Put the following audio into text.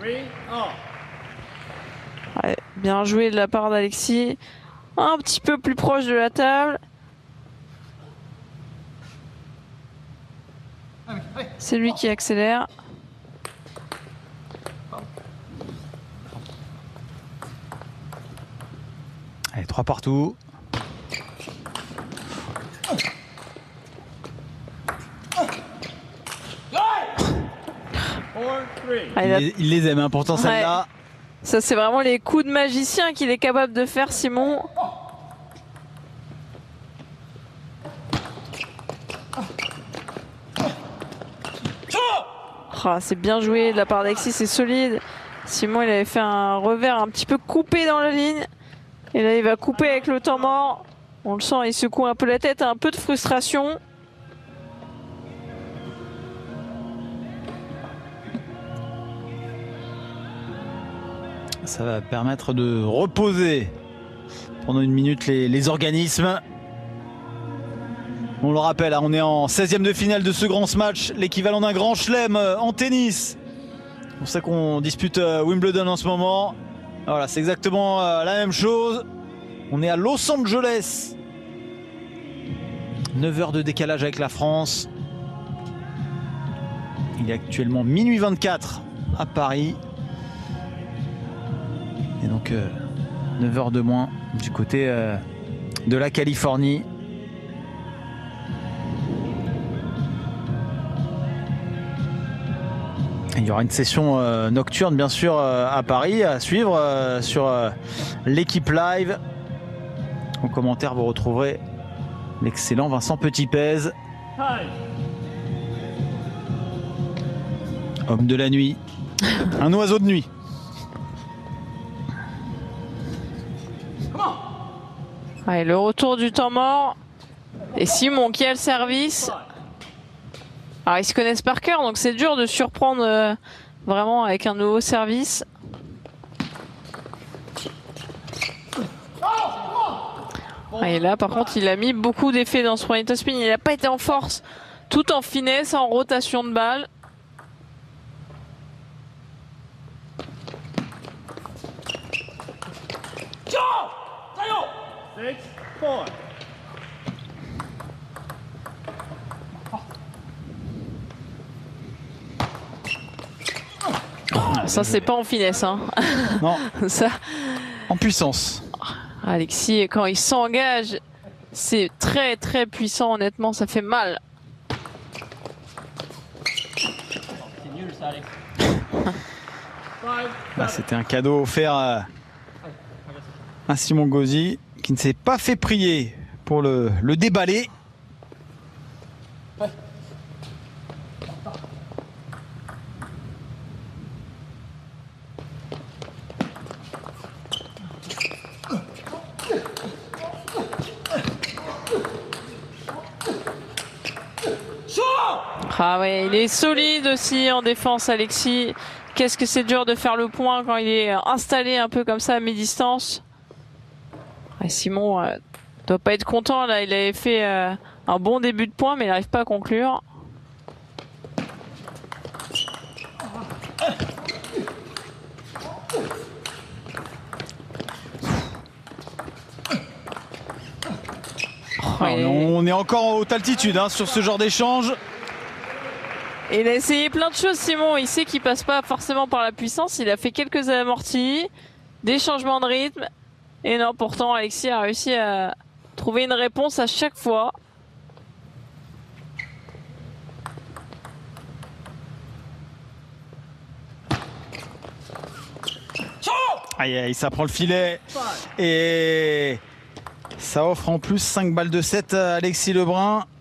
Ouais, bien joué de la part d'Alexis. Un petit peu plus proche de la table. C'est lui qui accélère. Allez, 3 partout. Il les aime, hein, pourtant celle-là. Ouais. Ça, c'est vraiment les coups de magicien qu'il est capable de faire, Simon. Oh, c'est bien joué de la part d'Alexis, c'est solide. Simon, il avait fait un revers un petit peu coupé dans la ligne. Et là, il va couper avec le temps mort. On le sent, il secoue un peu la tête, un peu de frustration. Ça va permettre de reposer pendant une minute les organismes. On le rappelle, hein, on est en 16e de finale de ce grand match, l'équivalent d'un grand chelem en tennis. C'est pour ça qu'on dispute Wimbledon en ce moment. Voilà, c'est exactement la même chose. On est à Los Angeles. 9 heures de décalage avec la France. Il est actuellement minuit 24 à Paris. Et donc 9 heures de moins du côté de la Californie. Il y aura une session nocturne bien sûr à Paris à suivre sur l'équipe live. En commentaire vous retrouverez l'excellent Vincent Petitpez. Homme de la nuit, un oiseau de nuit. Allez, le retour du temps mort. Et Simon qui a le service. Alors ils se connaissent par cœur, donc c'est dur de surprendre vraiment avec un nouveau service. Et là par contre il a mis beaucoup d'effets dans ce premier topspin. Il n'a pas été en force, tout en finesse, en rotation de balle. Ça c'est pas en finesse hein. Non. Ça. En puissance. Alexis, quand il s'engage, c'est très très puissant, honnêtement, ça fait mal. C'est nul ça, Alex. Là, c'était un cadeau offert à Simon Gauzy qui ne s'est pas fait prier pour le déballer. Ah ouais, il est solide aussi en défense, Alexis. Qu'est-ce que c'est dur de faire le point quand il est installé un peu comme ça à mi-distance. Ah, Simon doit pas être content là, il avait fait un bon début de point mais il n'arrive pas à conclure. On est encore en haute altitude hein, sur ce genre d'échange. Et il a essayé plein de choses, Simon. Il sait qu'il passe pas forcément par la puissance. Il a fait quelques amortis, des changements de rythme. Et non, pourtant, Alexis a réussi à trouver une réponse à chaque fois. Aïe aïe, ça prend le filet. Et ça offre en plus 5 balles de 7 à Alexis Lebrun.